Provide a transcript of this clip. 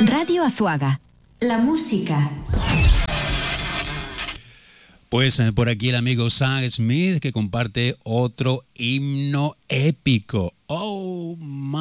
Radio Azuaga, la música. Pues por aquí el amigo Sam Smith, que comparte otro himno épico. Oh, my